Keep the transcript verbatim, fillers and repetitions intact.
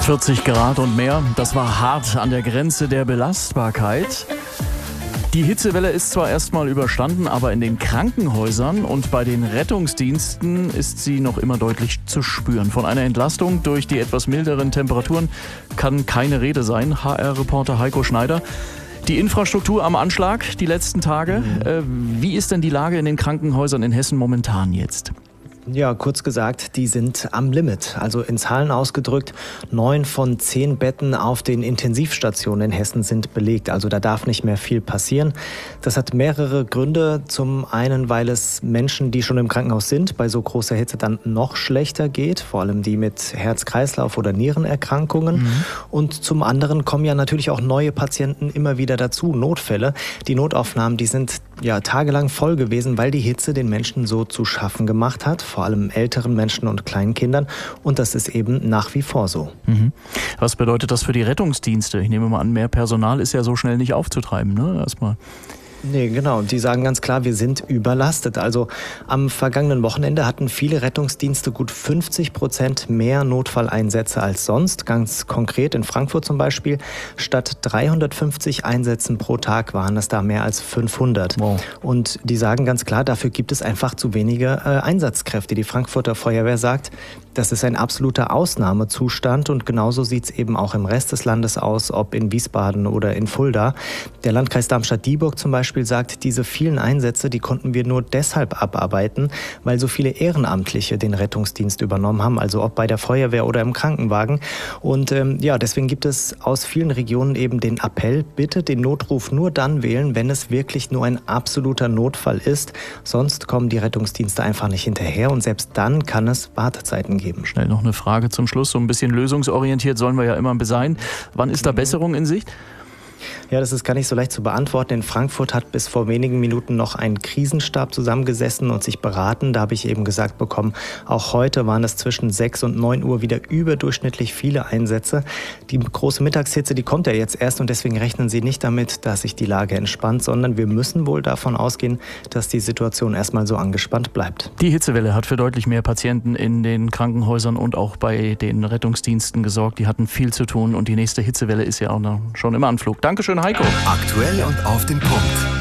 vierzig Grad und mehr, das war hart an der Grenze der Belastbarkeit. Die Hitzewelle ist zwar erstmal überstanden, aber in den Krankenhäusern und bei den Rettungsdiensten ist sie noch immer deutlich zu spüren. Von einer Entlastung durch die etwas milderen Temperaturen kann keine Rede sein. H R-Reporter Heiko Schneider. Die Infrastruktur am Anschlag die letzten Tage. Mhm. Äh, wie ist denn die Lage in den Krankenhäusern in Hessen momentan jetzt? Ja, kurz gesagt, die sind am Limit. Also in Zahlen ausgedrückt, neun von zehn Betten auf den Intensivstationen in Hessen sind belegt. Also da darf nicht mehr viel passieren. Das hat mehrere Gründe. Zum einen, weil es Menschen, die schon im Krankenhaus sind, bei so großer Hitze dann noch schlechter geht. Vor allem die mit Herz-Kreislauf- oder Nierenerkrankungen. Mhm. Und zum anderen kommen ja natürlich auch neue Patienten immer wieder dazu, Notfälle. Die Notaufnahmen, die sind ja tagelang voll gewesen, weil die Hitze den Menschen so zu schaffen gemacht hat. Vor allem älteren Menschen und kleinen Kindern. Und das ist eben nach wie vor so. Mhm. Was bedeutet das für die Rettungsdienste? Ich nehme mal an, mehr Personal ist ja so schnell nicht aufzutreiben, ne? Erstmal. Nee, genau. Und die sagen ganz klar, wir sind überlastet. Also am vergangenen Wochenende hatten viele Rettungsdienste gut fünfzig Prozent mehr Notfalleinsätze als sonst. Ganz konkret in Frankfurt zum Beispiel. Statt dreihundertfünfzig Einsätzen pro Tag waren es da mehr als fünfhundert. Wow. Und die sagen ganz klar, dafür gibt es einfach zu wenige äh, Einsatzkräfte. Die Frankfurter Feuerwehr sagt, das ist ein absoluter Ausnahmezustand. Und genauso sieht es eben auch im Rest des Landes aus, ob in Wiesbaden oder in Fulda. Der Landkreis Darmstadt-Dieburg zum Beispiel sagt, diese vielen Einsätze, die konnten wir nur deshalb abarbeiten, weil so viele Ehrenamtliche den Rettungsdienst übernommen haben, also ob bei der Feuerwehr oder im Krankenwagen. Und ähm, ja, deswegen gibt es aus vielen Regionen eben den Appell, bitte den Notruf nur dann wählen, wenn es wirklich nur ein absoluter Notfall ist. Sonst kommen die Rettungsdienste einfach nicht hinterher und selbst dann kann es Wartezeiten geben. Schnell noch eine Frage zum Schluss, so ein bisschen lösungsorientiert sollen wir ja immer sein. Wann ist da Besserung in Sicht? Ja, das ist gar nicht so leicht zu beantworten. In Frankfurt hat bis vor wenigen Minuten noch ein Krisenstab zusammengesessen und sich beraten. Da habe ich eben gesagt bekommen, auch heute waren es zwischen sechs und neun Uhr wieder überdurchschnittlich viele Einsätze. Die große Mittagshitze, die kommt ja jetzt erst und deswegen rechnen sie nicht damit, dass sich die Lage entspannt, sondern wir müssen wohl davon ausgehen, dass die Situation erstmal so angespannt bleibt. Die Hitzewelle hat für deutlich mehr Patienten in den Krankenhäusern und auch bei den Rettungsdiensten gesorgt. Die hatten viel zu tun und die nächste Hitzewelle ist ja auch noch schon im Anflug. Dankeschön, Heiko. Aktuell und auf den Punkt.